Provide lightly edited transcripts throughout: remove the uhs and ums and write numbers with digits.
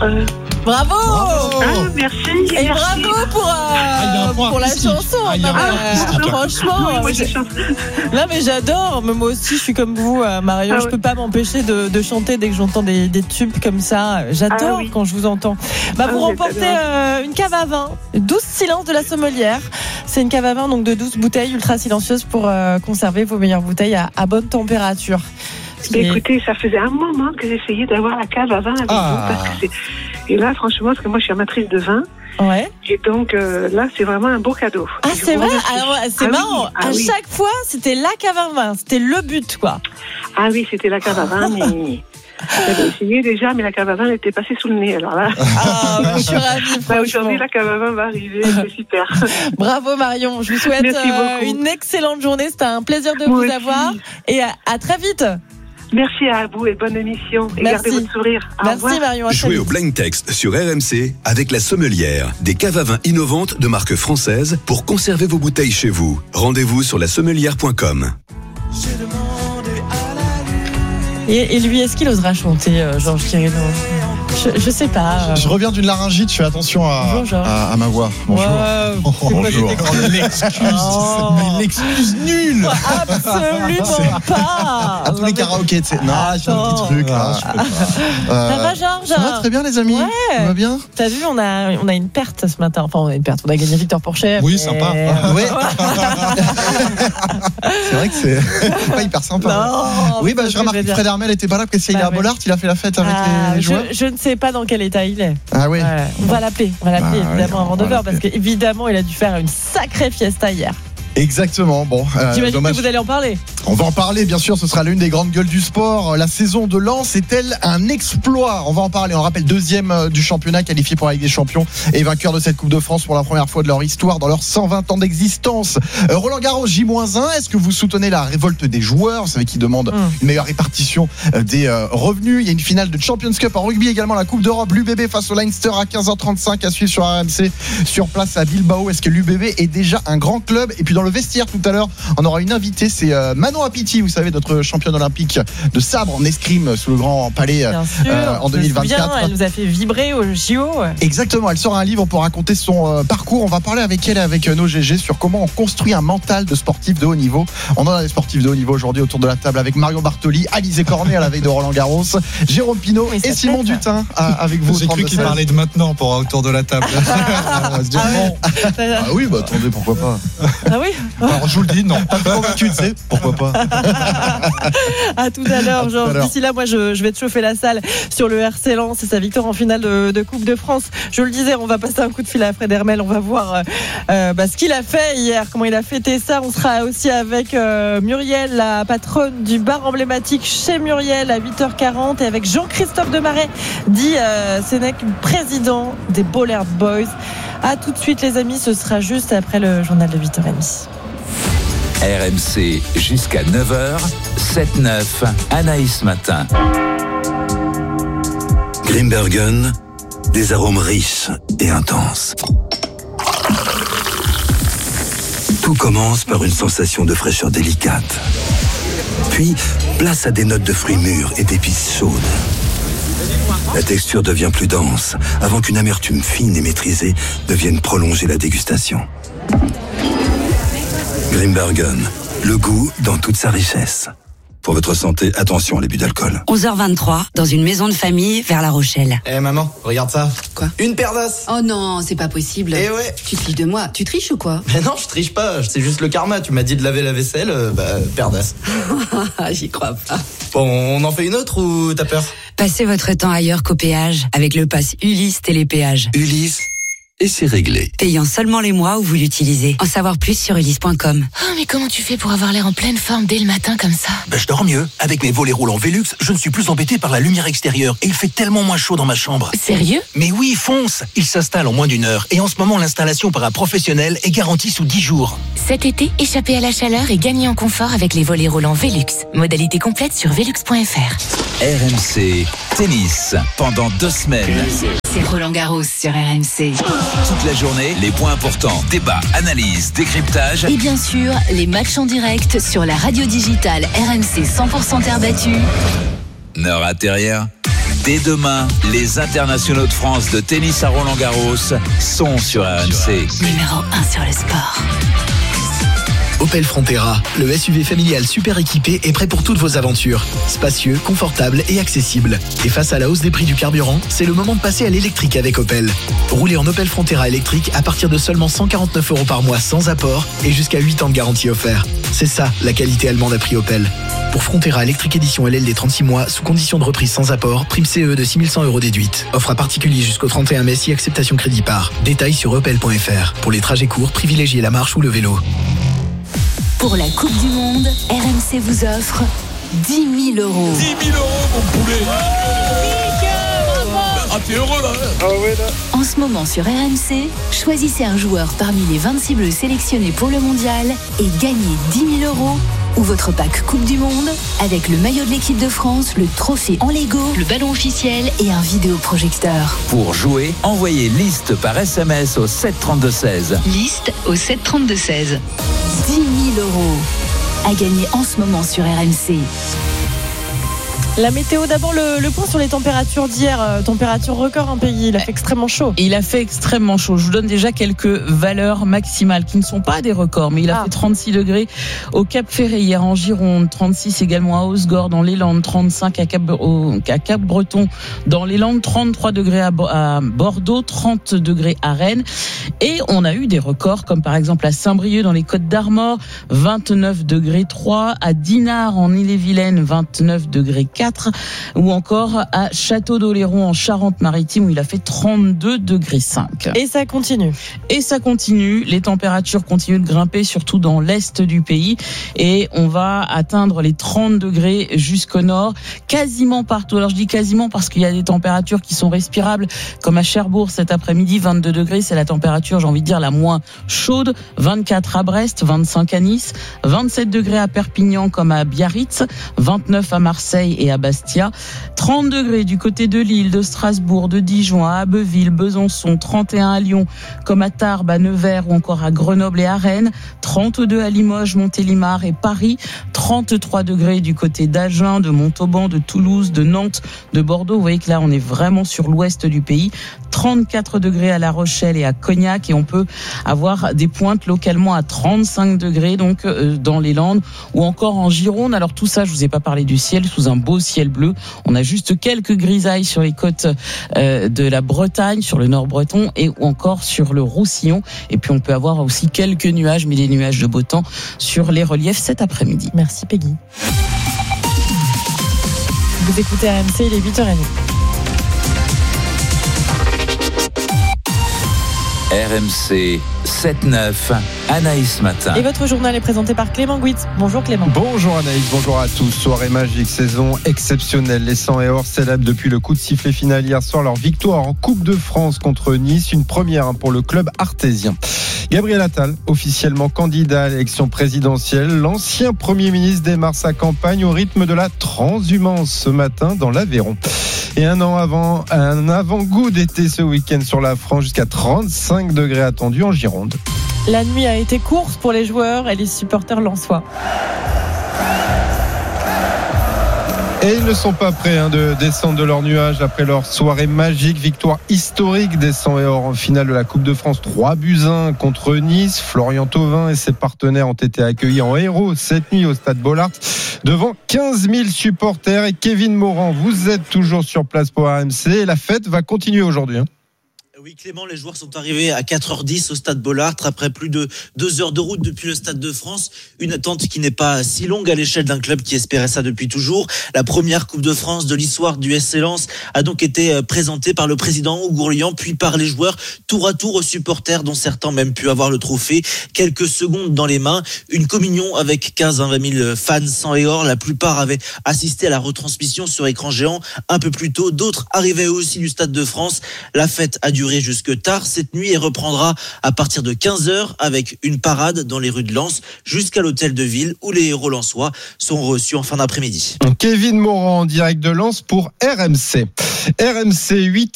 Bravo. Merci. Et bravo pour la chanson. Franchement, non mais j'adore. Mais moi aussi, je suis comme vous, Marion. Je peux pas m'empêcher de chanter dès que j'entends des tubes comme ça. J'adore quand je vous entends. Vous remportez une cave à vin, 12 silences de la Sommelière. C'est une cave à vin donc de 12 bouteilles ultra silencieuses pour conserver vos meilleures bouteilles à bonne température. Écoutez, ça faisait un moment que j'essayais d'avoir la cave à vin avec vous. Et là, franchement, parce que moi, je suis amatrice de vin. Ouais. Et donc, là, c'est vraiment un beau cadeau. C'est vrai? Alors, c'est marrant. Chaque fois, c'était la cave à vin. C'était le but, quoi. Ah oui, c'était la cave à vin, mais... J'avais essayé déjà, mais la cave à vin était passée sous le nez. Alors là, je suis ravie. Aujourd'hui, la cave à vin va arriver. C'est super. Bravo Marion. Je vous souhaite une excellente journée. C'était un plaisir de vous avoir. Et à très vite. Merci à vous et bonne émission. Et gardez votre sourire. Merci Marion. Jouez au Blind Text sur RMC avec la Sommelière. Des caves à vin innovantes de marque française pour conserver vos bouteilles chez vous. Rendez-vous sur lasommelière.com. Et lui, est-ce qu'il osera chanter, Georges Quirino? Je sais pas. Je reviens d'une laryngite, je fais attention à ma voix. Bonjour. Bonjour. L'excuse nulle. Absolument pas. À tous les karaokés, tu sais. Non, j'ai un petit truc là. Ça va, Georges? Ça va très bien, les amis. Ça va bien. T'as vu, on a une perte ce matin. Enfin, on a une perte. On a gagné Victor Porchet. Oui, sympa. Ouais. C'est vrai que c'est pas hyper sympa. Oui, je remarque que Fred Hermel était pas là parce qu'il est à Bollard. Il a fait la fête avec les joueurs. Je ne sais pas dans quel état il est. Ah oui. On va l'appeler évidemment avant 9h parce qu'évidemment il a dû faire une sacrée fiesta hier. Exactement. Bon, j'imagine que vous allez en parler. On va en parler, bien sûr. Ce sera l'une des grandes gueules du sport. La saison de Lens est-elle un exploit? On va en parler. On rappelle deuxième du championnat, qualifié pour la Ligue des Champions et vainqueur de cette Coupe de France pour la première fois de leur histoire dans leurs 120 ans d'existence. Roland Garros J-1. Est-ce que vous soutenez la révolte des joueurs? Vous savez qu'ils demandent une meilleure répartition des revenus. Il y a une finale de Champions Cup en rugby également, la Coupe d'Europe. L'UBB face au Leinster à 15h35 à suivre sur RMC sur place à Bilbao. Est-ce que l'UBB est déjà un grand club? Et puis dans le vestiaire tout à l'heure, on aura une invitée, c'est Manon Apiti, vous savez, notre championne olympique de sabre en escrime sous le Grand Palais en 2024. Elle nous a fait vibrer au JO. Exactement, elle sort un livre pour raconter son parcours. On va parler avec elle et avec nos GG sur comment on construit un mental de sportif de haut niveau. On en a des sportifs de haut niveau aujourd'hui autour de la table avec Marion Bartoli, Alizé Cornet à la veille de Roland Garros, Jérôme Pinault et Simon Dutin avec vous. J'ai cru qu'il parlait de maintenant pour autour de la table. Oui, attendez, pourquoi pas. Ah oui. Alors, je vous le dis, non. Tu le sais, pourquoi pas. À tout à l'heure, Georges. D'ici là, moi, je vais te chauffer la salle sur le RC Lens et sa victoire en finale de Coupe de France. Je le disais, on va passer un coup de fil à Fred Hermel. On va voir ce qu'il a fait hier, comment il a fêté ça. On sera aussi avec Muriel, la patronne du bar emblématique chez Muriel à 8h40 et avec Jean-Christophe Demaret, dit Sénèque, président des Bollard Boys. À tout de suite, les amis. Ce sera juste après le journal de 8h30. RMC jusqu'à 9h, 7-9, Anaïs Matin. Grimbergen, des arômes riches et intenses. Tout commence par une sensation de fraîcheur délicate. Puis, place à des notes de fruits mûrs et d'épices chaudes. La texture devient plus dense avant qu'une amertume fine et maîtrisée ne vienne prolonger la dégustation. Grimbergen, le goût dans toute sa richesse. Pour votre santé, attention à l'abus d'alcool. 11h23, dans une maison de famille vers La Rochelle. Maman, regarde ça. Quoi? Une paire d'as. Oh non, c'est pas possible. Eh ouais. Tu te fiches de moi. Tu triches ou quoi? Mais non, je triche pas. C'est juste le karma. Tu m'as dit de laver la vaisselle, paire d'as. J'y crois pas. Bon, on en fait une autre ou t'as peur? Passez votre temps ailleurs qu'au péage avec le pass Ulysse Télépéage. Ulysse, et c'est réglé. Payant seulement les mois où vous l'utilisez. En savoir plus sur ulysse.com. Oh, mais comment tu fais pour avoir l'air en pleine forme dès le matin comme ça? Je dors mieux. Avec mes volets roulants Velux, je ne suis plus embêté par la lumière extérieure et il fait tellement moins chaud dans ma chambre. Sérieux? Mais oui, fonce. Il s'installe en moins d'1 heure et en ce moment, l'installation par un professionnel est garantie sous 10 jours. Cet été, échappez à la chaleur et gagnez en confort avec les volets roulants Velux. Modalité complète sur velux.fr. RMC Tennis, pendant 2 semaines. C'est Roland Garros sur RMC. Toute la journée, les points importants, débats, analyses, décryptage. Et bien sûr, les matchs en direct sur la radio digitale RMC 100% terre battue. Ne ratez rien. Dès demain, les internationaux de France de tennis à Roland-Garros sont sur RMC. Numéro 1 sur le sport. Opel Frontera, le SUV familial super équipé est prêt pour toutes vos aventures. Spacieux, confortable et accessible. Et face à la hausse des prix du carburant, c'est le moment de passer à l'électrique avec Opel. Roulez en Opel Frontera électrique à partir de seulement 149 € par mois sans apport et jusqu'à 8 ans de garantie offert. C'est ça, la qualité allemande à prix Opel. Pour Frontera électrique édition LLD 36 mois, sous condition de reprise sans apport, prime CE de 6 100 € déduite. Offre à particulier jusqu'au 31 mai si acceptation crédit par. Détails sur opel.fr. Pour les trajets courts, privilégiez la marche ou le vélo. Pour la Coupe du Monde, RMC vous offre 10 000 €. 10 000 €, mon poulet. Ah, t'es heureux, là. Ah ouais, là. En ce moment sur RMC, choisissez un joueur parmi les 26 bleus sélectionnés pour le mondial et gagnez 10 000 € ou votre pack Coupe du Monde avec le maillot de l'équipe de France, le trophée en Lego, le ballon officiel et un vidéoprojecteur. Pour jouer, envoyez liste par SMS au 732-16. Liste au 732-16. 10 000 € à gagner en ce moment sur RMC. La météo, d'abord le point sur les températures d'hier. Température record en pays, il a fait extrêmement chaud. Il a fait extrêmement chaud. Je vous donne déjà quelques valeurs maximales qui ne sont pas des records, mais il a fait 36 degrés au Cap Ferré hier en Gironde, 36 également à Hausgord dans les Landes, 35 à Cap-Breton dans les Landes, 33 degrés à Bordeaux, 30 degrés à Rennes. Et on a eu des records comme par exemple à Saint-Brieuc dans les Côtes d'Armor, 29 degrés 3, à Dinard en Ille-et-Vilaine, 29 degrés 4, ou encore à Château-d'Oléron en Charente-Maritime où il a fait 32 degrés 5. Et ça continue. Les températures continuent de grimper surtout dans l'est du pays et on va atteindre les 30 degrés jusqu'au nord, quasiment partout. Alors je dis quasiment parce qu'il y a des températures qui sont respirables comme à Cherbourg cet après-midi, 22 degrés, c'est la température, j'ai envie de dire, la moins chaude, 24 à Brest, 25 à Nice, 27 degrés à Perpignan comme à Biarritz, 29 à Marseille et à Bastia, 30 degrés du côté de Lille, de Strasbourg, de Dijon, à Abbeville, Besançon, 31 à Lyon, comme à Tarbes, à Nevers ou encore à Grenoble et à Rennes, 32 à Limoges, Montélimar et Paris, 33 degrés du côté d'Agen, de Montauban, de Toulouse, de Nantes, de Bordeaux. Vous voyez que là, on est vraiment sur l'ouest du pays. 34 degrés à La Rochelle et à Cognac et on peut avoir des pointes localement à 35 degrés donc dans les Landes ou encore en Gironde. Alors tout ça, je vous ai pas parlé du ciel, sous un beau ciel bleu. On a juste quelques grisailles sur les côtes de la Bretagne, sur le nord breton et encore sur le Roussillon. Et puis on peut avoir aussi quelques nuages, mais des nuages de beau temps sur les reliefs cet après-midi. Merci Peggy. Vous écoutez RMC, il est 8h30. RMC 7-9, Anaïs Matin. Et votre journal est présenté par Clément Gouit. Bonjour Clément. Bonjour Anaïs, bonjour à tous. Soirée magique, saison exceptionnelle. Les 100 et or célèbrent depuis le coup de sifflet final hier soir leur victoire en Coupe de France contre Nice. Une première pour le club artésien. Gabriel Attal, officiellement candidat à l'élection présidentielle. L'ancien Premier ministre démarre sa campagne au rythme de la transhumance ce matin dans l'Aveyron. Et un avant-goût d'été ce week-end sur la France, jusqu'à 35 degrés attendus en Gironde. La nuit a été courte pour les joueurs et les supporters lensois. Et ils ne sont pas prêts de descendre de leur nuage après leur soirée magique. Victoire historique des 100 et or en finale de la Coupe de France. 3-1 contre Nice. Florian Thauvin et ses partenaires ont été accueillis en héros cette nuit au stade Bollaert devant 15 000 supporters. Et Kevin Morand, vous êtes toujours sur place pour RMC. Et la fête va continuer aujourd'hui. Oui Clément, les joueurs sont arrivés à 4h10 au stade Bollaert après plus de 2 heures de route depuis le Stade de France. Une attente qui n'est pas si longue à l'échelle d'un club qui espérait ça depuis toujours. La première Coupe de France de l'histoire du SC Lens a donc été présentée par le président Hugo Rian, puis par les joueurs, tour à tour aux supporters dont certains ont même pu avoir le trophée quelques secondes dans les mains. Une communion avec 15 à 20 000 fans 100 et or. La plupart avaient assisté à la retransmission sur écran géant un peu plus tôt. D'autres arrivaient aussi du Stade de France. La fête a duré durer jusque tard cette nuit et reprendra à partir de 15h avec une parade dans les rues de Lens jusqu'à l'hôtel de ville où les héros lensois sont reçus en fin d'après-midi. Kevin Morand en direct de Lens pour RMC. RMC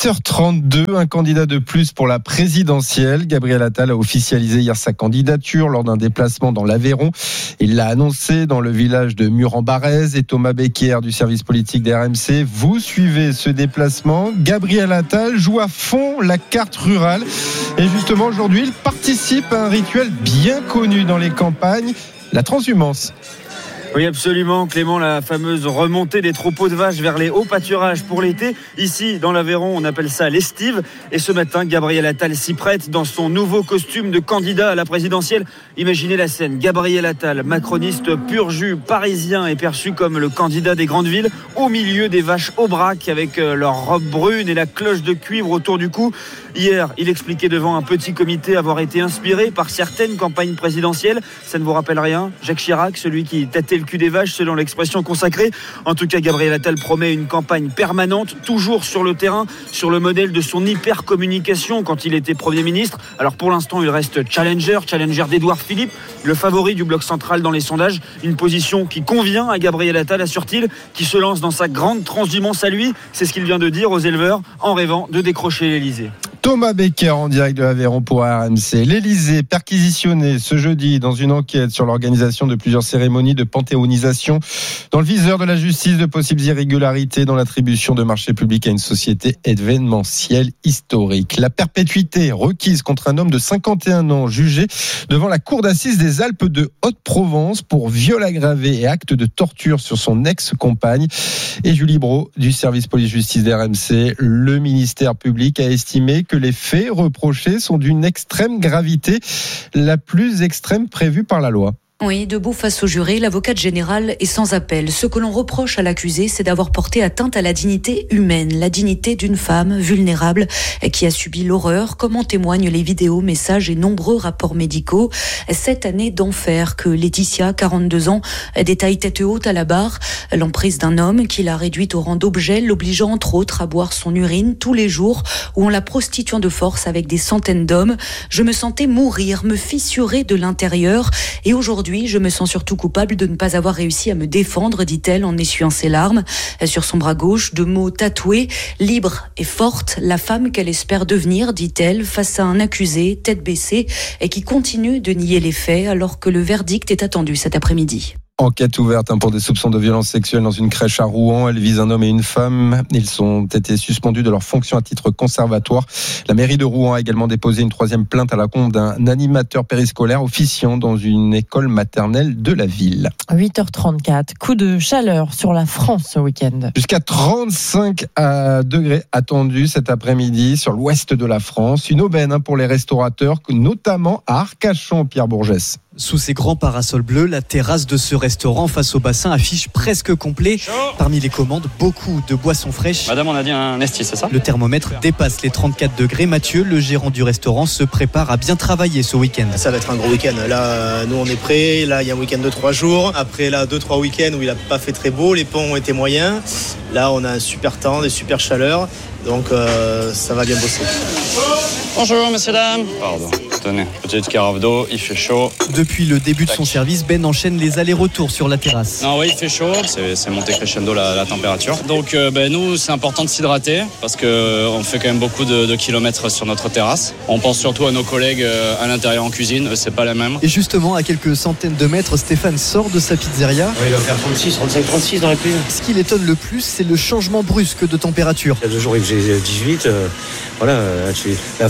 8h32, un candidat de plus pour la présidentielle. Gabriel Attal a officialisé hier sa candidature lors d'un déplacement dans l'Aveyron. Il l'a annoncé dans le village de Mur-en-Barrez. Et Thomas Becker du service politique d'RMC, vous suivez ce déplacement. Gabriel Attal joue à fond la carte rurale. Et justement, aujourd'hui, il participe à un rituel bien connu dans les campagnes, la transhumance. Oui, absolument, Clément, la fameuse remontée des troupeaux de vaches vers les hauts pâturages pour l'été. Ici, dans l'Aveyron, on appelle ça l'estive. Et ce matin, Gabriel Attal s'y prête dans son nouveau costume de candidat à la présidentielle. Imaginez la scène. Gabriel Attal, macroniste pur jus, parisien, est perçu comme le candidat des grandes villes, au milieu des vaches Aubrac, avec leur robe brune et la cloche de cuivre autour du cou. Hier, il expliquait devant un petit comité avoir été inspiré par certaines campagnes présidentielles. Ça ne vous rappelle rien ? Jacques Chirac, celui qui tâtait le cul des vaches selon l'expression consacrée. En tout cas, Gabriel Attal promet une campagne permanente, toujours sur le terrain, sur le modèle de son hyper-communication quand il était Premier ministre. Alors pour l'instant, il reste challenger d'Édouard Philippe, le favori du bloc central dans les sondages. Une position qui convient à Gabriel Attal, assure-t-il, qui se lance dans sa grande transhumance à lui. C'est ce qu'il vient de dire aux éleveurs en rêvant de décrocher l'Élysée. Thomas Becker en direct de l'Aveyron pour RMC. L'Élysée perquisitionné ce jeudi dans une enquête sur l'organisation de plusieurs cérémonies de panthéonisation dans le viseur de la justice de possibles irrégularités dans l'attribution de marchés publics à une société événementielle historique. La perpétuité requise contre un homme de 51 ans jugé devant la cour d'assises des Alpes de Haute-Provence pour viol aggravé et acte de torture sur son ex-compagne. Et Julie Brault du service police-justice d'RMC, le ministère public a estimé que les faits reprochés sont d'une extrême gravité, la plus extrême prévue par la loi. Oui, debout face au juré, l'avocate générale est sans appel. Ce que l'on reproche à l'accusé, c'est d'avoir porté atteinte à la dignité humaine, la dignité d'une femme vulnérable qui a subi l'horreur, comme en témoignent les vidéos, messages et nombreux rapports médicaux. 7 années d'enfer que Laetitia, 42 ans, détaille tête haute à la barre. L'emprise d'un homme qui l'a réduite au rang d'objet, l'obligeant entre autres à boire son urine tous les jours ou en la prostituant de force avec des centaines d'hommes. Je me sentais mourir, me fissurer de l'intérieur et aujourd'hui, je me sens surtout coupable de ne pas avoir réussi à me défendre, dit-elle en essuyant ses larmes. Sur son bras gauche, 2 mots tatoués, libre et forte, la femme qu'elle espère devenir, dit-elle, face à un accusé, tête baissée, et qui continue de nier les faits alors que le verdict est attendu cet après-midi. Enquête ouverte pour des soupçons de violence sexuelle dans une crèche à Rouen. Elle vise un homme et une femme. Ils ont été suspendus de leur fonction à titre conservatoire. La mairie de Rouen a également déposé une 3e plainte à la compte d'un animateur périscolaire officiant dans une école maternelle de la ville. 8h34, coup de chaleur sur la France ce week-end. Jusqu'à 35 degrés attendus cet après-midi sur l'ouest de la France. Une aubaine pour les restaurateurs, notamment à Arcachon, Pierre Bourgès. Sous ces grands parasols bleus, la terrasse de ce restaurant face au bassin affiche presque complet. Parmi les commandes, beaucoup de boissons fraîches. Madame, on a dit un esti, c'est ça ? Le thermomètre dépasse les 34 degrés. Mathieu, le gérant du restaurant, se prépare à bien travailler ce week-end. Ça va être un gros week-end. Là, nous, on est prêts. Là, il y a un week-end de 3 jours. Après, là, 2-3 week-ends où il n'a pas fait très beau. Les ponts ont été moyens. Là, on a un super temps, des super chaleurs. Donc, ça va bien bosser. Bonjour, messieurs, dames. Pardon. Tenez, petite carafe d'eau, il fait chaud. Depuis le début de son service, Ben enchaîne les allers-retours sur la terrasse. Non, oui, il fait chaud, c'est monté crescendo la température. Donc nous, c'est important de s'hydrater parce qu'on fait quand même beaucoup de kilomètres sur notre terrasse. On pense surtout à nos collègues à l'intérieur en cuisine, c'est pas la même. Et justement, à quelques centaines de mètres, Stéphane sort de sa pizzeria. Oui, il va faire 36, 35, 36 dans la cuisine. Ce qui l'étonne le plus, c'est le changement brusque de température. Il y a 2 jours, il faisait 18. Voilà, là,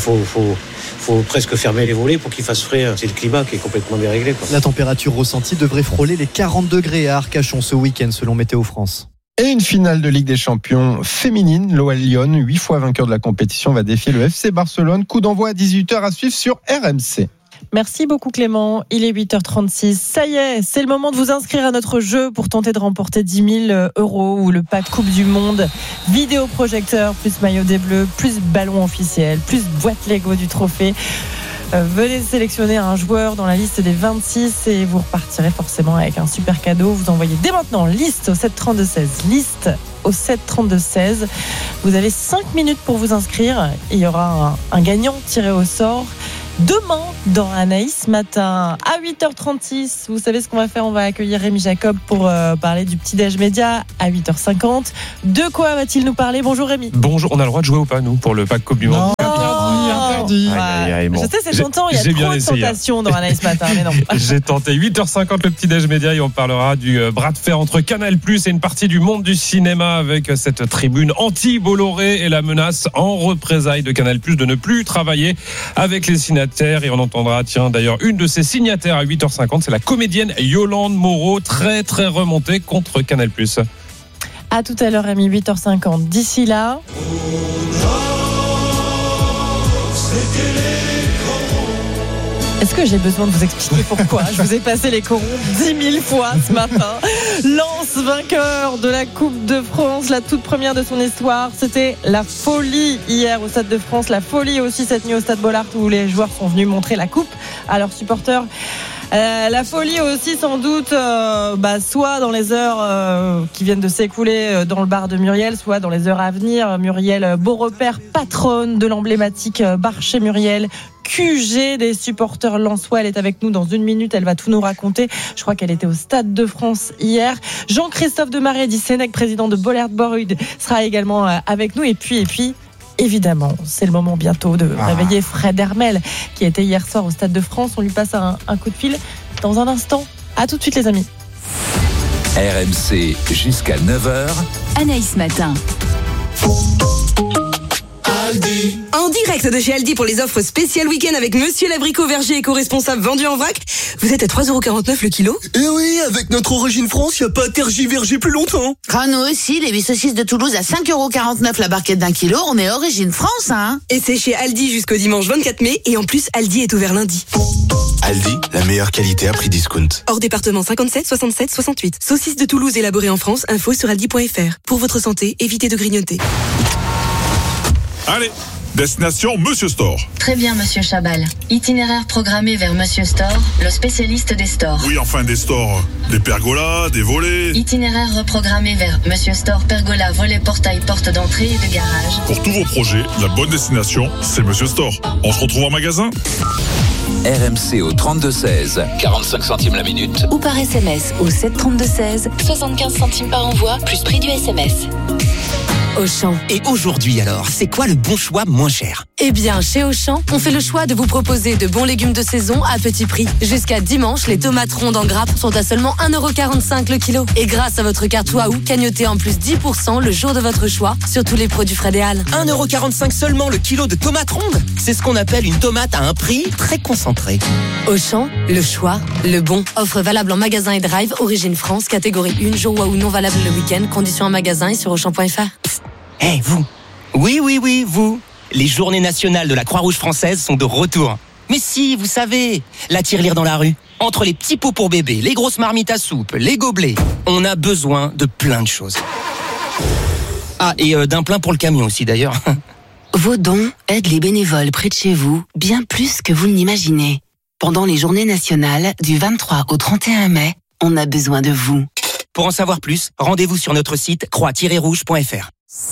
faut presque fermer les volets pour qu'il fasse frais. C'est le climat qui est complètement déréglé, quoi. La température ressentie devrait frôler les 40 degrés à Arcachon ce week-end, selon Météo France. Et une finale de Ligue des Champions féminine. L'OL Lyon, 8 fois vainqueur de la compétition, va défier le FC Barcelone. Coup d'envoi à 18h à suivre sur RMC. Merci beaucoup Clément, il est 8h36. Ça y est, c'est le moment de vous inscrire à notre jeu pour tenter de remporter 10 000 € ou le pack Coupe du Monde. Vidéoprojecteur, plus maillot des Bleus, plus ballon officiel, plus boîte Lego du trophée. Venez sélectionner un joueur dans la liste des 26 et vous repartirez forcément avec un super cadeau. Vous envoyez dès maintenant liste au 732-16, liste au 7-32-16. Vous avez 5 minutes pour vous inscrire. Il y aura un gagnant tiré au sort demain dans Anaïs Matin à 8h36. Vous savez ce qu'on va faire? On va accueillir Rémi Jacob pour parler du petit-déj média à 8h50. De quoi va-t-il nous parler? Bonjour Rémi. Bonjour, on a le droit de jouer ou pas, nous, pour le pack Coupe du Monde? Interdit. Bon. Je sais, c'est tentant, il y a trop de tentations dans Anaïs Matin, mais non. J'ai tenté. 8h50 le petit-déj média et on parlera du bras de fer entre Canal+ et une partie du monde du cinéma avec cette tribune anti-Bolloré et la menace en représailles de Canal+ de ne plus travailler avec les signataires. Et on entendra, d'ailleurs, une de ses signataires à 8h50, c'est la comédienne Yolande Moreau, très très remontée contre Canal+. À tout à l'heure, Rémi, 8h50. D'ici là... Est-ce que j'ai besoin de vous expliquer pourquoi? Je vous ai passé les corons 10 000 fois ce matin. Lens vainqueur de la Coupe de France, la toute première de son histoire. C'était la folie hier au Stade de France, la folie aussi cette nuit au Stade Bollaert où les joueurs sont venus montrer la coupe à leurs supporters. La folie aussi sans doute soit dans les heures qui viennent de s'écouler dans le bar de Muriel, soit dans les heures à venir. Muriel Beaurepaire, patronne de l'emblématique bar chez Muriel, QG des supporters lensois. Elle est avec nous dans une minute, elle va tout nous raconter. Je crois qu'elle était au Stade de France hier. Jean-Christophe Desmarais, dit Sénèque, président de Bollaert Borud, sera également avec nous. Et puis évidemment, c'est le moment bientôt de réveiller Fred Hermel qui était hier soir au Stade de France. On lui passe un coup de fil dans un instant. À tout de suite les amis. RMC jusqu'à 9h. Anaïs Matin. Aldi. En direct de chez Aldi pour les offres spéciales week-end avec Monsieur Labricot, verger éco-responsable vendu en vrac. Vous êtes à 3,49€ le kilo. Eh oui, avec notre origine France, y a pas à tergiverger plus longtemps. Ah, nous aussi, les 8 saucisses de Toulouse à 5,49€ la barquette d'1 kilo. On est origine France, hein. Et c'est chez Aldi jusqu'au dimanche 24 mai. Et en plus, Aldi est ouvert lundi. Aldi, la meilleure qualité à prix discount. Hors département 57, 67, 68. Saucisses de Toulouse élaborées en France. Info sur aldi.fr. Pour votre santé, évitez de grignoter. Allez, destination Monsieur Store. Très bien, Monsieur Chabal. Itinéraire programmé vers Monsieur Store, le spécialiste des stores. Oui, enfin des stores. Des pergolas, des volets. Itinéraire reprogrammé vers Monsieur Store, pergola, volet, portail, porte d'entrée et de garage. Pour tous vos projets, la bonne destination, c'est Monsieur Store. On se retrouve en magasin. RMC au 32-16, 45 centimes la minute. Ou par SMS au 7-32-16, 75 centimes par envoi, plus prix du SMS. Auchan. Et aujourd'hui alors, c'est quoi le bon choix moins cher? Eh bien, chez Auchan, on fait le choix de vous proposer de bons légumes de saison à petit prix. Jusqu'à dimanche, les tomates rondes en grappe sont à seulement 1,45€ le kilo. Et grâce à votre carte Waouh, cagnotez en plus 10% le jour de votre choix sur tous les produits Fred et Al. 1,45€ seulement le kilo de tomates rondes? C'est ce qu'on appelle une tomate à un prix très concentré. Auchan, le choix, le bon. Offre valable en magasin et drive, origine France, catégorie 1, jour Waouh non valable le week-end. Conditions en magasin et sur auchan.fr. Eh, vous! Oui, vous! Les journées nationales de la Croix-Rouge française sont de retour. Mais si, vous savez, la tirelire dans la rue. Entre les petits pots pour bébé, les grosses marmites à soupe, les gobelets, on a besoin de plein de choses. Ah, et d'un plein pour le camion aussi d'ailleurs. Vos dons aident les bénévoles près de chez vous bien plus que vous ne l'imaginez. Pendant les journées nationales du 23 au 31 mai, on a besoin de vous. Pour en savoir plus, rendez-vous sur notre site croix-rouge.fr.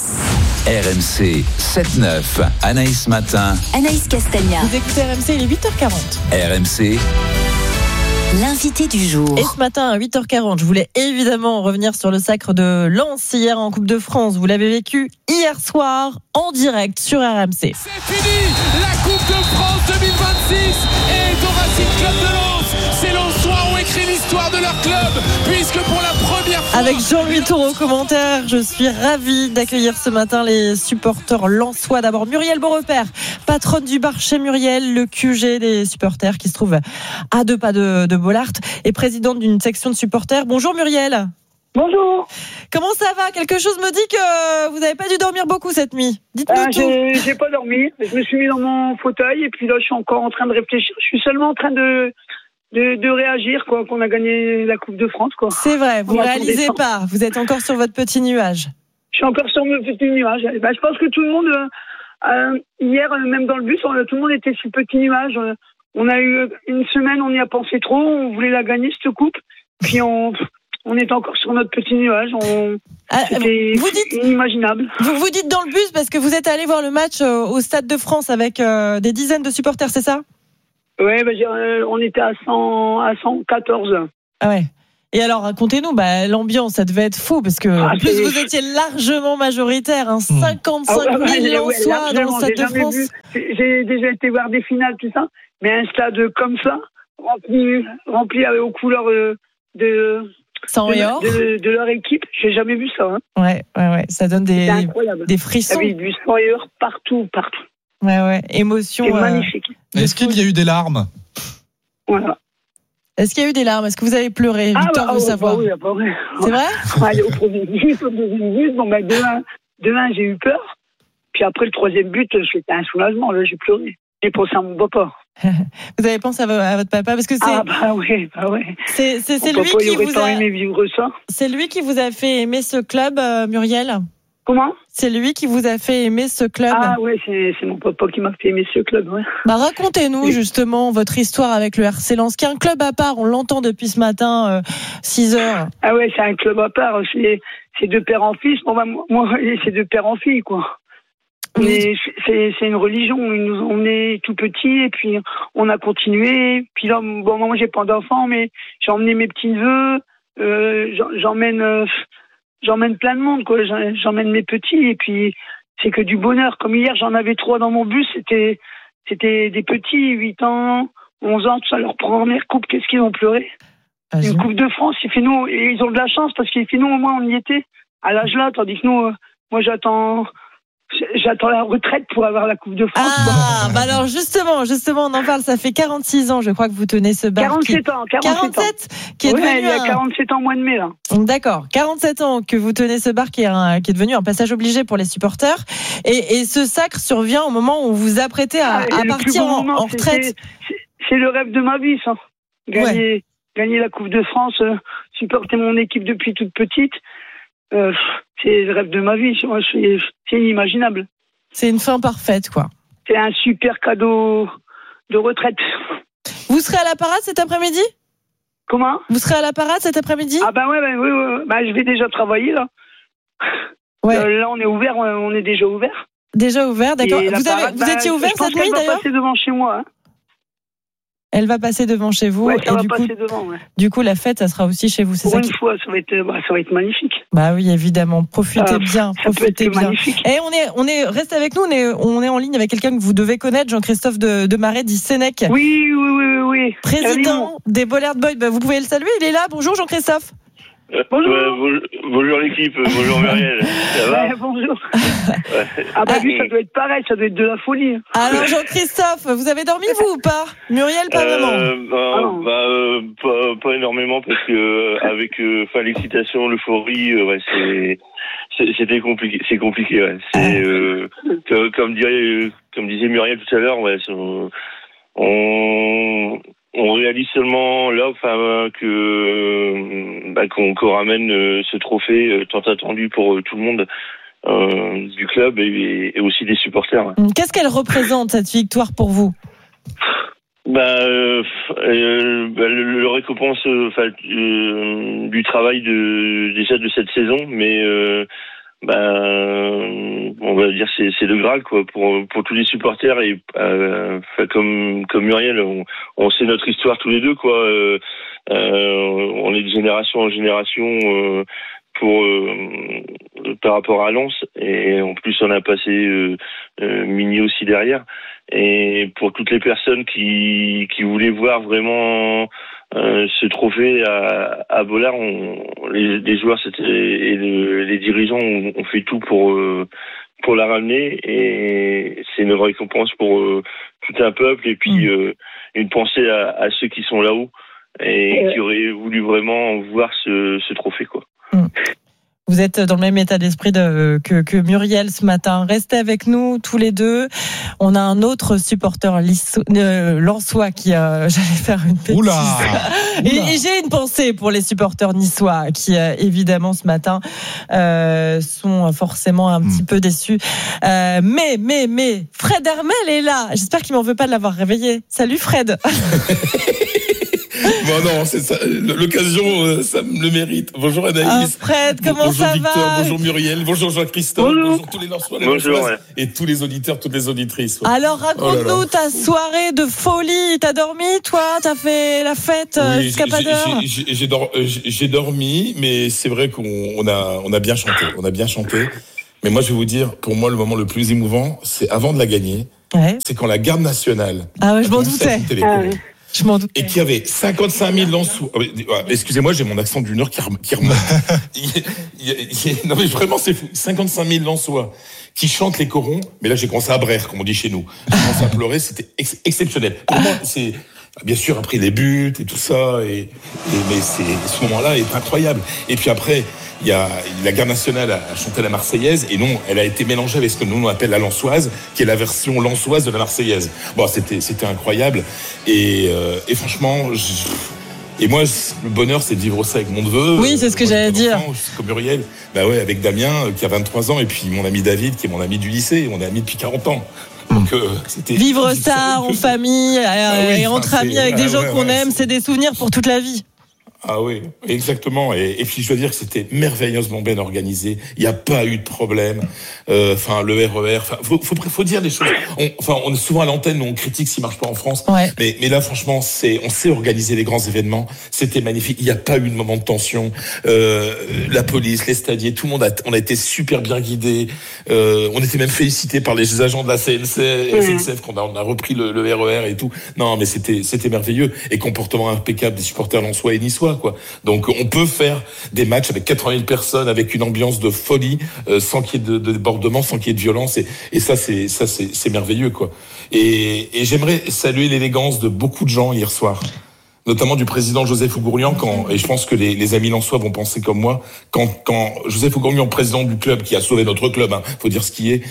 RMC 7-9, Anaïs Matin. Anaïs Castagna. Vous écoutez RMC, il est 8h40. RMC. L'invité du jour. Et ce matin à 8h40, je voulais évidemment revenir sur le sacre de Lens hier en Coupe de France. Vous l'avez vécu hier soir en direct sur RMC. C'est fini, la Coupe de France 2026 est au Racing Club de Lens. Ces Lensois ont écrit l'histoire de leur club, puisque pour la première fois... Avec Jean-Louis Tour au commentaire, je suis ravie d'accueillir ce matin les supporters lensois. D'abord Muriel Beaurepaire, patronne du bar chez Muriel, le QG des supporters qui se trouve à 2 pas de Bollaert et présidente d'une section de supporters. Bonjour Muriel. Bonjour. Comment ça va? Quelque chose me dit que vous n'avez pas dû dormir beaucoup cette nuit. Dites-nous tout. J'ai pas dormi. Je me suis mis dans mon fauteuil et puis là je suis encore en train de réfléchir. Je suis seulement en train de réagir qu'on a gagné la Coupe de France quoi. C'est vrai, vous ne réalisez pas. Vous êtes encore sur votre petit nuage. Je suis encore sur mon petit nuage. Je pense que tout le monde hier même dans le bus, tout le monde était sur le petit nuage. On a eu une semaine, on y a pensé trop. On voulait la gagner cette coupe. Puis on est encore sur notre petit nuage. C'était inimaginable. Vous dites dans le bus parce que vous êtes allé voir le match au Stade de France avec des dizaines de supporters, c'est ça? Ouais, on était à 114. Ah ouais. Et alors, racontez-nous, l'ambiance, ça devait être fou parce que en plus vous étiez largement majoritaire, 55 000 Lensois dans le Stade de France. J'ai déjà été voir des finales, tout ça, mais un stade comme ça, rempli aux couleurs de leur équipe, j'ai jamais vu ça. Ouais, ça donne des frissons. Il y avait du sang et or partout. Ouais, émotion. C'est magnifique. Est-ce qu'il y a eu des larmes? Voilà. Est-ce qu'il y a eu des larmes? Est-ce que vous avez pleuré? Victor veut savoir. Oui. C'est vrai? Au premier but, au deuxième but, de 1, j'ai eu peur. Puis après, le troisième but, c'était un soulagement. Là, j'ai pleuré. J'ai pensé à mon papa. Vous avez pensé à votre papa parce que c'est. Oui. C'est mon lui papa, qui vous a aimé vivre ça. C'est lui qui vous a fait aimer ce club, Muriel? Comment? C'est lui qui vous a fait aimer ce club? Ah oui, c'est mon papa qui m'a fait aimer ce club, ouais. Racontez-nous justement votre histoire avec le RC Lens, qui est un club à part, on l'entend depuis ce matin, 6h. Ah ouais, c'est un club à part, c'est de père en fils. Moi, c'est de père en fille, quoi. Mais c'est une religion, ils nous ont emmenés tout petits et puis on a continué. Puis là, moi j'ai pas d'enfants, mais j'ai emmené mes petits-neveux, j'emmène plein de monde, quoi. J'emmène mes petits et puis c'est que du bonheur. Comme hier, j'en avais 3 dans mon bus, c'était des petits, 8 ans, 11 ans, tout ça, leur première coupe, qu'est-ce qu'ils ont pleuré? Une coupe de France, ils ont de la chance parce qu'il fait nous, au moins, on y était à l'âge là, tandis que nous, moi j'attends la retraite pour avoir la Coupe de France. Alors justement, on en parle. Ça fait 46 ans, je crois, que vous tenez ce bar. 47 ans. 47 qui est devenu il y a 47 ans, mois de mai, là. D'accord. 47 ans que vous tenez ce bar qui est devenu un passage obligé pour les supporters. Et ce sacre survient au moment où vous vous apprêtez à partir en retraite. C'est le rêve de ma vie, ça. Gagner la Coupe de France, supporter mon équipe depuis toute petite. C'est le rêve de ma vie, c'est inimaginable. C'est une fin parfaite, quoi. C'est un super cadeau de retraite. Vous serez à la parade cet après-midi? Comment? Vous serez à la parade cet après-midi? Oui. Je vais déjà travailler, là. Ouais. Là, on est ouvert, on est déjà ouvert. Déjà ouvert, d'accord. Vous étiez ouvert cette nuit, d'ailleurs? Elle va passer devant chez moi, Elle va passer devant chez vous. Ouais, ça va passer devant, ouais. Du coup, la fête, ça sera aussi chez vous. Pour une fois, ça va être magnifique. Bah oui, évidemment. Profitez bien. Magnifique. Et reste avec nous. On est en ligne avec quelqu'un que vous devez connaître, Jean-Christophe de Marais, dit Sénèque. Oui. Président des Bollard Boys. Vous pouvez le saluer. Il est là. Bonjour, Jean-Christophe. Bonjour l'équipe, bonjour Muriel. Ça va? Bonjour. Lui, ça doit être pareil, ça doit être de la folie. Alors Jean-Christophe, vous avez dormi vous ou pas? Muriel, pas vraiment. Pas énormément parce que avec l'excitation, l'euphorie, c'était compliqué. C'est compliqué, ouais. C'est comme disait Muriel tout à l'heure, ouais, on réalise seulement là, qu'on ramène ce trophée tant attendu pour tout le monde du club et aussi des supporters. Ouais. Qu'est-ce qu'elle représente cette victoire pour vous? Le récompense du travail déjà de cette saison, mais on va dire c'est le Graal, quoi, pour tous les supporters et comme Muriel, on sait notre histoire tous les deux, quoi. On est de génération en génération par rapport à Lens, et en plus on a passé Mini aussi derrière, et pour toutes les personnes qui voulaient voir vraiment ce trophée à Bollard, les joueurs et les dirigeants ont fait tout pour la ramener, et c'est une récompense pour tout un peuple, et puis une pensée à ceux qui sont là-haut et qui auraient voulu vraiment voir ce trophée, quoi. Vous êtes dans le même état d'esprit que Muriel ce matin. Restez avec nous tous les deux. On a un autre supporter lensois qui j'allais faire une bêtise. Oula. Et j'ai une pensée pour les supporters niçois qui évidemment ce matin sont forcément un petit peu déçus. Mais Fred Hermel est là. J'espère qu'il m'en veut pas de l'avoir réveillé. Salut Fred. Bon, non, c'est ça. L'occasion, ça me le mérite. Bonjour Anaïs. Fred, comment bonjour ça Victor, va? bonjour Muriel, bonjour Jean-Christophe, bonjour tous les Lensois, et tous les auditeurs, toutes les auditrices. Ouais. Alors raconte-nous ta soirée de folie. T'as dormi, toi? T'as fait la fête jusqu'à pas d'heure? J'ai dormi, mais c'est vrai qu'on a bien chanté. On a bien chanté. Mais moi, je vais vous dire, pour moi, le moment le plus émouvant, c'est avant de la gagner. Ouais. C'est quand la garde nationale. Ah ouais, je m'en doutais. Je m'en doutais. Et qu'il y avait 55 000 Lensois. Excusez-moi, j'ai mon accent du Nord qui remonte. Non, mais vraiment, c'est fou. 55 000 Lensois qui chantent les corons. Mais là, j'ai commencé à braire, comme on dit chez nous. J'ai commencé à pleurer. C'était exceptionnel. Pour moi, c'est. Bien sûr, après les buts et tout ça, mais ce moment-là est incroyable. Et puis après, il y a la garde nationale a chanté la Marseillaise, et non, elle a été mélangée avec ce que nous on appelle la Lensoise, qui est la version lensoise de la Marseillaise. Bon, c'était incroyable. Et franchement, et moi, le bonheur, c'est de vivre ça avec mon neveu. Oui, c'est ce que j'allais dire. Comme Muriel, bah ouais, avec Damien qui a 23 ans, et puis mon ami David qui est mon ami du lycée. On est amis depuis 40 ans. Donc, vivre ça en famille et entre amis avec des gens qu'on aime, c'est des souvenirs pour toute la vie. Ah oui, exactement. Et puis je dois dire que c'était merveilleusement bien organisé. Il n'y a pas eu de problème. Le RER. Faut dire des choses. On est souvent à l'antenne, on critique s'il marche pas en France. Ouais. Mais là, franchement, on sait organiser les grands événements. C'était magnifique. Il n'y a pas eu de moment de tension. La police, les stadiers, tout le monde on a été super bien guidés. On était même félicités par les agents de la SNCF quand on a repris le RER et tout. Non, mais c'était merveilleux. Et comportement impeccable des supporters lensois et niçois. Quoi. Donc on peut faire des matchs avec 80 000 personnes, avec une ambiance de folie, sans qu'il y ait de débordement, sans qu'il y ait de violence, et ça c'est merveilleux quoi. Et j'aimerais saluer l'élégance de beaucoup de gens hier soir, notamment du président Joseph Ougourlian, et je pense que les amis lensois vont penser comme moi, quand Joseph Ougourlian, président du club qui a sauvé notre club, faut dire ce qui est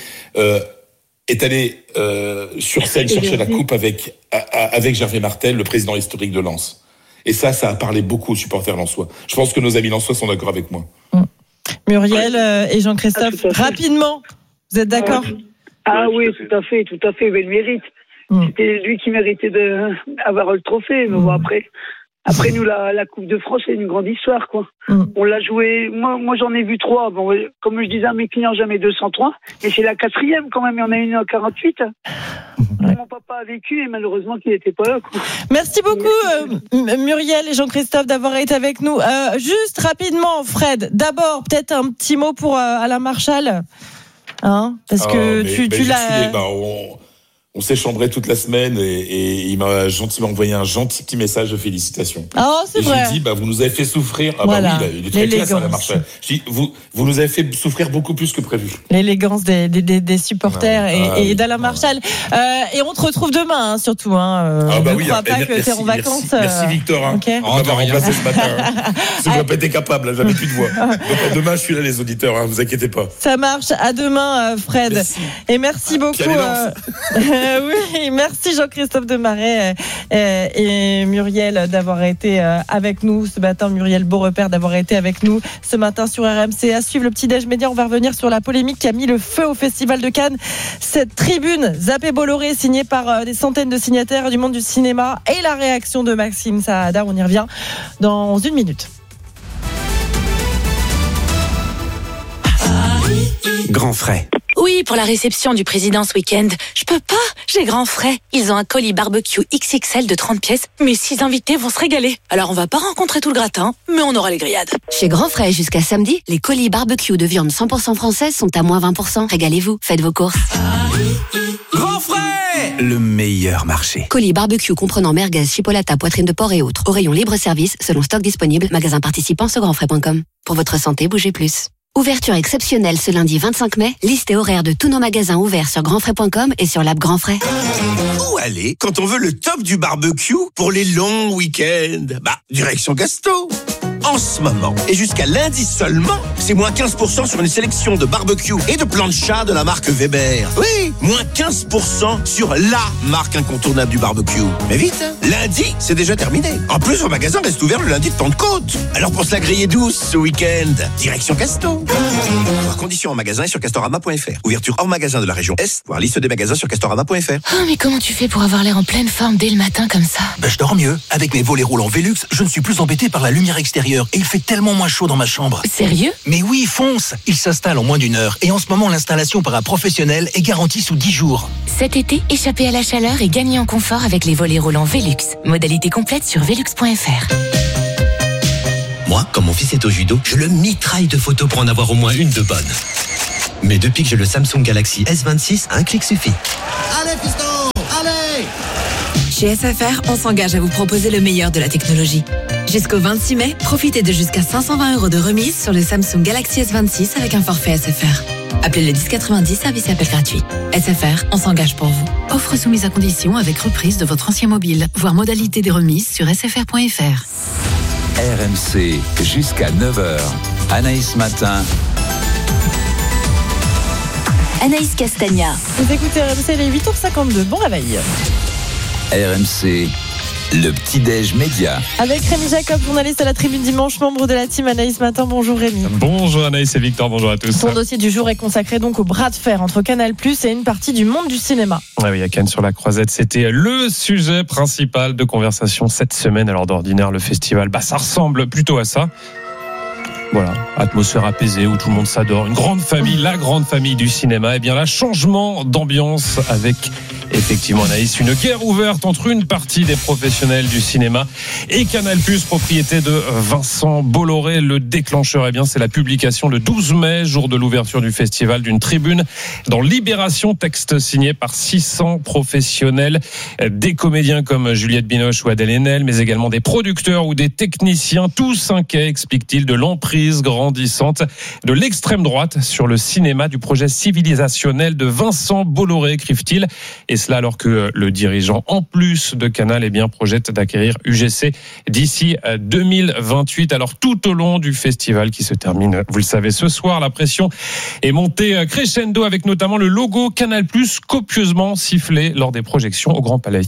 allé sur scène chercher la coupe avec Gervais Martel, le président historique de Lens. Et ça a parlé beaucoup aux supporters lensois. Je pense que nos amis lensois sont d'accord avec moi. Muriel et Jean-Christophe, rapidement, vous êtes d'accord? Oui, tout à fait, il le mérite. C'était lui qui méritait d'avoir le trophée. Mais bon, après nous, la Coupe de France, c'est une grande histoire, quoi. On l'a joué, moi j'en ai vu 3. Bon, comme je disais à mes clients, jamais 203. Mais c'est la 4e quand même, il y en a une à 48. Mon papa a vécu et malheureusement qu'il n'était pas là, quoi. Merci beaucoup Muriel et Jean-Christophe d'avoir été avec nous. Juste rapidement, Fred, d'abord peut-être un petit mot pour Alain Marchal, parce que tu l'as. On s'est chambré toute la semaine et il m'a gentiment envoyé un gentil petit message de félicitations. Oh, c'est vrai. J'ai dit, vous nous avez fait souffrir. Voilà. Oui, il est très classe, Alain Marchal. Je dis, vous nous avez fait souffrir beaucoup plus que prévu. L'élégance des supporters et d'Alain Marchal. Et on te retrouve demain, surtout. Ne crois pas que t'es en vacances. Merci Victor. Okay. On va remplacer ce matin. Parce que je n'ai pas été capable, j'avais plus de voix. Donc demain, je suis là, les auditeurs, vous inquiétez pas. Ça marche. À demain, Fred. Merci. Et merci beaucoup. Oui, merci Jean-Christophe Demaret et Muriel d'avoir été avec nous ce matin. Muriel Beaurepaire d'avoir été avec nous ce matin sur RMC. À suivre le petit-déj média, on va revenir sur la polémique qui a mis le feu au Festival de Cannes. Cette tribune Zappé Bolloré signée par des centaines de signataires du monde du cinéma et la réaction de Maxime Saada. On y revient dans 1 minute. Grand frais. Oui, pour la réception du président ce week-end. Je peux pas, j'ai grand frais. Ils ont un colis barbecue XXL de 30 pièces. Mes 6 invités vont se régaler. Alors on va pas rencontrer tout le gratin, mais on aura les grillades. Chez Grand Frais, jusqu'à samedi, les colis barbecue de viande 100% française sont à moins 20%. Régalez-vous, faites vos courses. Grand frais, le meilleur marché. Colis barbecue comprenant merguez, chipolata, poitrine de porc et autres. Au rayon libre-service, selon stock disponible. Magasin participant sur grandfrais.com. Pour votre santé, bougez plus. Ouverture exceptionnelle ce lundi 25 mai. Liste et horaire de tous nos magasins ouverts sur grandfrais.com et sur l'app Grand Frais. Où aller quand on veut le top du barbecue pour les longs week-ends? Direction Gasto. en ce moment. Et jusqu'à lundi seulement, c'est moins 15% sur une sélection de barbecue et de plancha de la marque Weber. Oui, moins 15% sur la marque incontournable du barbecue. Mais vite, hein, lundi, c'est déjà terminé. En plus, vos magasins restent ouverts le lundi de Pentecôte. Alors pour se la griller douce ce week-end, direction Casto. Voir conditions en magasin et sur castorama.fr. Ouverture hors magasin de la région Est, voir liste des magasins sur castorama.fr. Oh, mais comment tu fais pour avoir l'air en pleine forme dès le matin comme ça? Je dors mieux. Avec mes volets roulants Velux, je ne suis plus embêté par la lumière extérieure et il fait tellement moins chaud dans ma chambre. Sérieux? Mais oui, fonce. Il s'installe en moins d'1 heure et en ce moment, l'installation par un professionnel est garantie sous 10 jours. Cet été, échappez à la chaleur et gagnez en confort avec les volets roulants Velux. Modalité complète sur velux.fr. Moi, quand mon fils est au judo, je le mitraille de photos pour en avoir au moins une de bonne. Mais depuis que j'ai le Samsung Galaxy S26, un clic suffit. Allez, fiston, allez! Chez SFR, on s'engage à vous proposer le meilleur de la technologie. Jusqu'au 26 mai, profitez de jusqu'à 520 € de remise sur le Samsung Galaxy S26 avec un forfait SFR. Appelez le 1090, service et appel gratuit. SFR, on s'engage pour vous. Offre soumise à condition avec reprise de votre ancien mobile. Voir modalité des remises sur sfr.fr. RMC, jusqu'à 9h. Anaïs Matin. Anaïs Castagna. Vous écoutez RMC, il est 8h52. Bon réveil. RMC, le petit-déj média. Avec Rémi Jacob, journaliste à la Tribune Dimanche, membre de la team Anaïs Matin. Bonjour Rémi. Bonjour Anaïs et Victor, bonjour à tous. Son dossier du jour est consacré donc au bras de fer entre Canal+ et une partie du monde du cinéma. Ah oui, à Cannes sur la Croisette, c'était le sujet principal de conversation cette semaine. Alors d'ordinaire, le festival, ça ressemble plutôt à ça. Voilà, atmosphère apaisée où tout le monde s'adore, une grande famille, la grande famille du cinéma. Et bien là, changement d'ambiance avec effectivement Anaïs, une guerre ouverte entre une partie des professionnels du cinéma et Canal+, propriété de Vincent Bolloré. Le déclencheur, c'est la publication le 12 mai, jour de l'ouverture du festival, d'une tribune dans Libération, texte signé par 600 professionnels, des comédiens comme Juliette Binoche ou Adèle Haenel, mais également des producteurs ou des techniciens, tous inquiets, explique-t-il, de l'emprise grandissante de l'extrême droite sur le cinéma, du projet civilisationnel de Vincent Bolloré, écrivent-ils. Et cela alors que le dirigeant, en plus de Canal, projette d'acquérir UGC d'ici 2028. Alors tout au long du festival qui se termine, vous le savez, ce soir, la pression est montée crescendo avec notamment le logo Canal+, copieusement sifflé lors des projections au Grand Palais.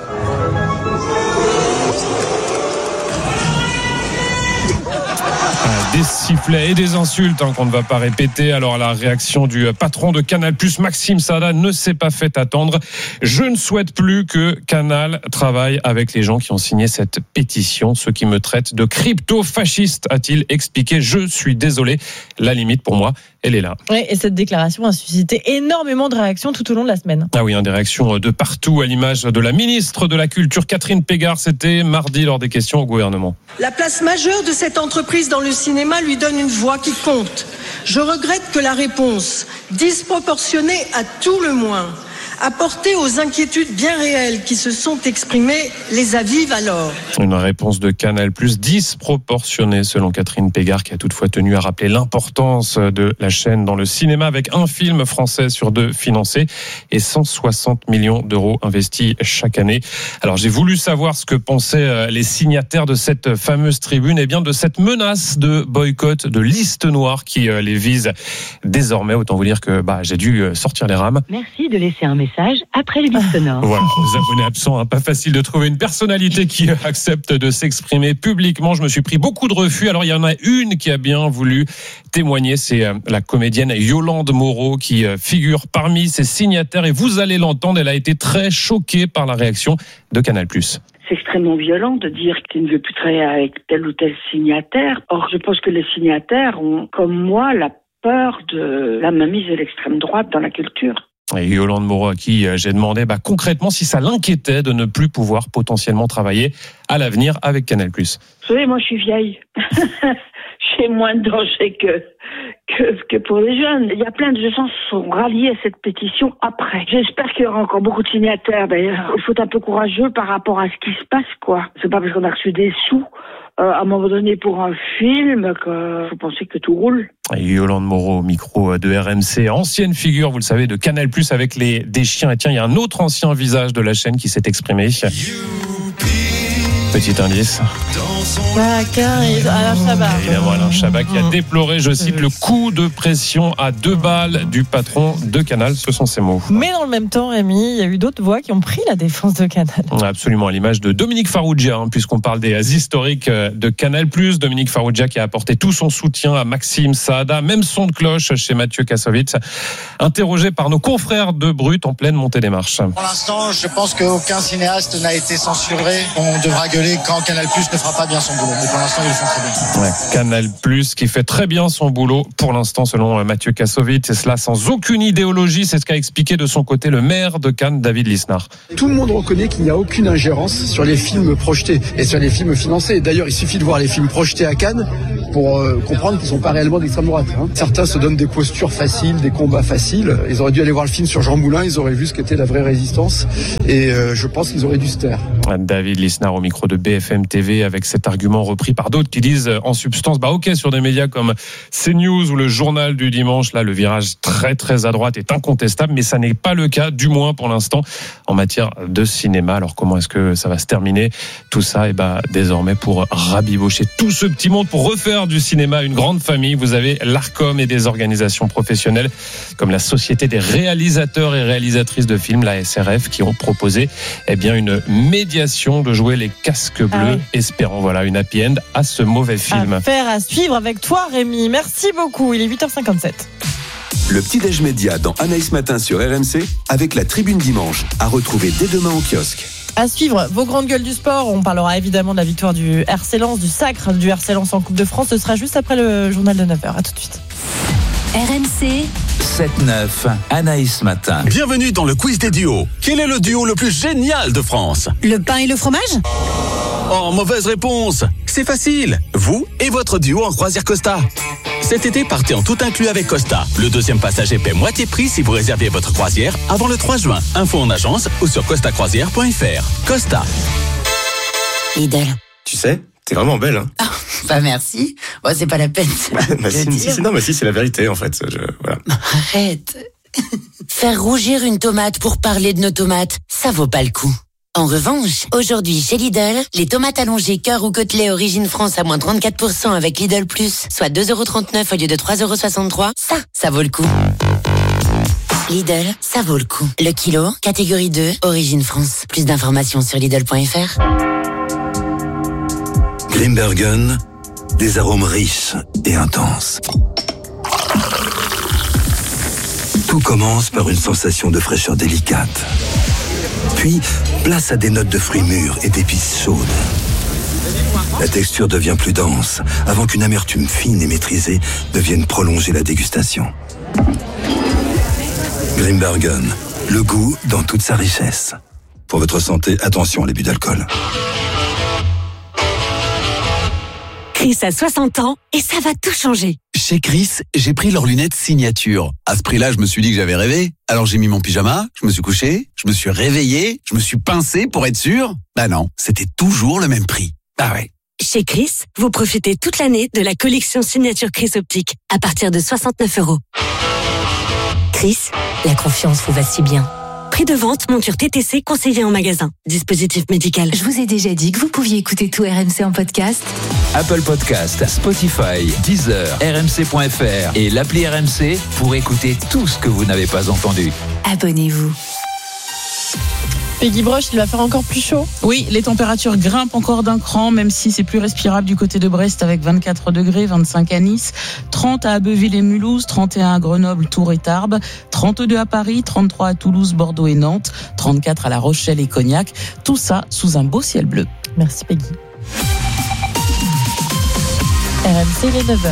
Des sifflets et des insultes qu'on ne va pas répéter. Alors la réaction du patron de Canal+, Maxime Sada, ne s'est pas fait attendre. Je ne souhaite plus que Canal travaille avec les gens qui ont signé cette pétition, ceux qui me traitent de crypto-fasciste, a-t-il expliqué. Je suis désolé, la limite pour moi, elle est là. Oui, et cette déclaration a suscité énormément de réactions tout au long de la semaine. Ah oui, des réactions de partout, à l'image de la ministre de la Culture, Catherine Pégard. C'était mardi lors des questions au gouvernement. La place majeure de cette entreprise dans le cinéma lui donne une voix qui compte. Je regrette que la réponse, disproportionnée à tout le moins, apportée aux inquiétudes bien réelles qui se sont exprimées, les avive alors. Une réponse de Canal+, disproportionnée selon Catherine Pégard, qui a toutefois tenu à rappeler l'importance de la chaîne dans le cinéma, avec un film français sur 2 financé et 160 millions d'euros investis chaque année. Alors j'ai voulu savoir ce que pensaient les signataires de cette fameuse tribune, de cette menace de boycott, de liste noire qui les vise désormais. Autant vous dire que j'ai dû sortir les rames. Merci de laisser un message après le bip sonore. Voilà, les abonnés absents, pas facile de trouver une personnalité qui accepte de s'exprimer publiquement. Je me suis pris beaucoup de refus. Alors il y en a une qui a bien voulu témoigner, c'est la comédienne Yolande Moreau qui figure parmi ces signataires, et vous allez l'entendre, elle a été très choquée par la réaction de Canal+. C'est extrêmement violent de dire qu'il ne veut plus travailler avec tel ou tel signataire. Or, je pense que les signataires ont, comme moi, la peur de la mainmise de l'extrême droite dans la culture. Et Yolande Moreau, à qui j'ai demandé concrètement si ça l'inquiétait de ne plus pouvoir potentiellement travailler à l'avenir avec Canal+. Vous savez, moi je suis vieille. J'ai moins de danger que pour les jeunes. Il y a plein de gens qui sont ralliés à cette pétition après. J'espère qu'il y aura encore beaucoup de signataires. D'ailleurs, il faut être un peu courageux par rapport à ce qui se passe, quoi. C'est pas parce qu'on a reçu des sous à un moment donné pour un film qu'il faut penser que tout roule. Et Yolande Moreau au micro de RMC, ancienne figure, vous le savez, de Canal+, avec des chiens. Et tiens, il y a un autre ancien visage de la chaîne qui s'est exprimé. Petit indice. Alain Chabat. Évidemment, Alain Chabat qui a déploré, je cite, le coup de pression à 2 balles du patron de Canal. Ce sont ses mots. Mais dans le même temps, Rémi, il y a eu d'autres voix qui ont pris la défense de Canal. Absolument, à l'image de Dominique Farrugia, puisqu'on parle des historiques de Canal+. Dominique Farrugia qui a apporté tout son soutien à Maxime Saada, même son de cloche chez Mathieu Kassovitz, interrogé par nos confrères de Brut en pleine montée des marches. Pour l'instant, je pense qu'aucun cinéaste n'a été censuré. On devra gueuler quand Canal+ ne fera pas bien son boulot. Mais pour l'instant, ils le font très bien. Ouais, Canal+ qui fait très bien son boulot pour l'instant, selon Mathieu Kassovitz, et cela sans aucune idéologie. C'est ce qu'a expliqué de son côté le maire de Cannes, David Lisnard. Tout le monde reconnaît qu'il n'y a aucune ingérence sur les films projetés et sur les films financés. D'ailleurs, il suffit de voir les films projetés à Cannes pour comprendre qu'ils ne sont pas réellement d'extrême droite. Certains se donnent des postures faciles, des combats faciles. Ils auraient dû aller voir le film sur Jean Moulin, ils auraient vu ce qu'était la vraie résistance. Et je pense qu'ils auraient dû se taire. David Lisnard au micro de BFM TV avec cet argument repris par d'autres qui disent en substance, ok, sur des médias comme CNews ou le Journal du Dimanche, là le virage très très à droite est incontestable, mais ça n'est pas le cas, du moins pour l'instant, en matière de cinéma. Alors comment est-ce que ça va se terminer tout ça? Désormais pour rabibocher tout ce petit monde, pour refaire du cinéma une grande famille, vous avez l'ARCOM et des organisations professionnelles comme la Société des réalisateurs et réalisatrices de films, la SRF, qui ont proposé une médiation de jouer les casques bleus, espérant une happy end à ce mauvais film. Affaire à suivre avec toi, Rémi. Merci beaucoup. Il est 8h57. Le petit-déj média dans Anaïs Matin sur RMC avec la Tribune Dimanche, à retrouver dès demain au kiosque. À suivre, vos grandes gueules du sport. On parlera évidemment de la victoire du RC Lens, du sacre du RC Lens en Coupe de France. Ce sera juste après le journal de 9h. À tout de suite. RMC 7-9, Anaïs Matin. Bienvenue dans le quiz des duos. Quel est le duo le plus génial de France? Le pain et le fromage? Oh, mauvaise réponse. C'est facile. Vous et votre duo en croisière Costa. Cet été, partez en tout inclus avec Costa. Le deuxième passager paie moitié prix si vous réservez votre croisière avant le 3 juin. Info en agence ou sur costacroisière.fr. Costa. Lidl. Tu sais, t'es vraiment belle, Bah merci. Bon, c'est pas la peine. Si, c'est la vérité en fait. Voilà. Arrête. Faire rougir une tomate pour parler de nos tomates, ça vaut pas le coup. En revanche, aujourd'hui chez Lidl, les tomates allongées cœur ou côtelets origine France à moins 34% avec Lidl Plus, soit 2,39€ au lieu de 3,63€, ça vaut le coup. Lidl, ça vaut le coup. Le kilo, catégorie 2, origine France. Plus d'informations sur Lidl.fr. Grimbergen, des arômes riches et intenses. Tout commence par une sensation de fraîcheur délicate. Puis, place à des notes de fruits mûrs et d'épices chaudes. La texture devient plus dense, avant qu'une amertume fine et maîtrisée ne vienne prolonger la dégustation. Grimbergen, le goût dans toute sa richesse. Pour votre santé, attention à l'abus d'alcool. Chris a 60 ans et ça va tout changer. Chez Chris, j'ai pris leurs lunettes signature. À ce prix-là, je me suis dit que j'avais rêvé. Alors j'ai mis mon pyjama, je me suis couché, je me suis réveillé, je me suis pincé pour être sûr. Bah non, c'était toujours le même prix. Ah ouais. Chez Chris, vous profitez toute l'année de la collection signature Chris Optique à partir de 69€. Chris, la confiance vous va si bien. Prix de vente, monture TTC conseillé en magasin. Dispositif médical. Je vous ai déjà dit que vous pouviez écouter tout RMC en podcast. Apple Podcast, Spotify, Deezer, RMC.fr et l'appli RMC pour écouter tout ce que vous n'avez pas entendu. Abonnez-vous. Peggy Broche, il va faire encore plus chaud. Oui, les températures grimpent encore d'un cran, même si c'est plus respirable du côté de Brest avec 24 degrés, 25 à Nice, 30 à Abbeville et Mulhouse, 31 à Grenoble, Tours et Tarbes, 32 à Paris, 33 à Toulouse, Bordeaux et Nantes, 34 à La Rochelle et Cognac. Tout ça sous un beau ciel bleu. Merci Peggy. RMC, les 9h.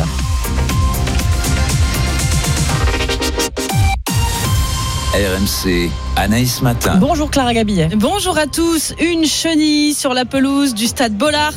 RMC, Anaïs Matin. Bonjour Clara Gabillet. Bonjour à tous. Une chenille sur la pelouse du stade Bollaert.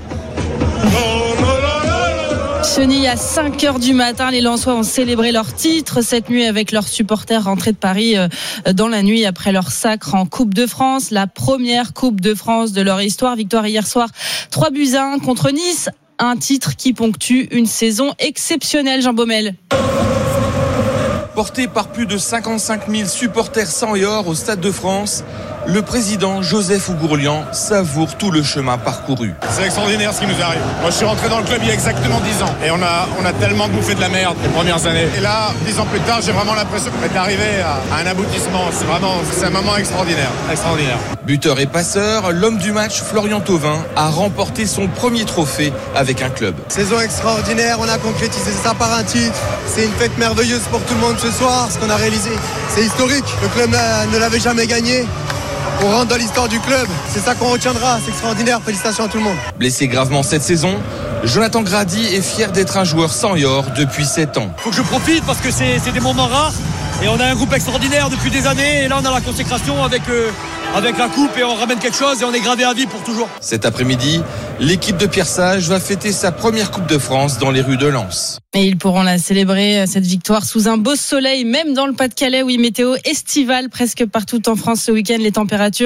Chenille à 5h du matin. Les Lensois ont célébré leur titre cette nuit avec leurs supporters rentrés de Paris dans la nuit après leur sacre en Coupe de France. La première Coupe de France de leur histoire. Victoire hier soir 3-1 contre Nice. Un titre qui ponctue une saison exceptionnelle, Jean Baumel. Porté par plus de 55 000 supporters sang et or au Stade de France, le président Joseph Ougourlian savoure tout le chemin parcouru. C'est extraordinaire ce qui nous arrive. Moi je suis rentré dans le club il y a exactement 10 ans et on a tellement bouffé de la merde les premières années. Et là, 10 ans plus tard, j'ai vraiment l'impression d'être arrivé à un aboutissement. C'est un moment extraordinaire. Buteur et passeur, l'homme du match Florian Thauvin a remporté son premier trophée avec un club. Saison extraordinaire, on a concrétisé ça par un titre. C'est une fête merveilleuse pour tout le monde ce soir, ce qu'on a réalisé. C'est historique, le club ne l'avait jamais gagné. On rentre dans l'histoire du club, c'est ça qu'on retiendra, c'est extraordinaire, félicitations à tout le monde. Blessé gravement cette saison, Jonathan Grady est fier d'être un joueur sang et or depuis 7 ans. Faut que je profite parce que c'est des moments rares et on a un groupe extraordinaire depuis des années et là on a la consécration avec la coupe et on ramène quelque chose et on est gravé à vie pour toujours. Cet après-midi, l'équipe de Pierre Sage va fêter sa première Coupe de France dans les rues de Lens. Et ils pourront la célébrer, cette victoire, sous un beau soleil, même dans le Pas-de-Calais. Oui, météo estivale presque partout en France ce week-end. Les températures